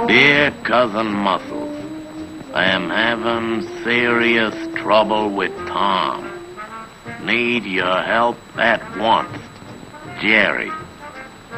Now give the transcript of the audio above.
Dear Cousin Muscles, I am having serious trouble with Tom. Need your help at once. Jerry.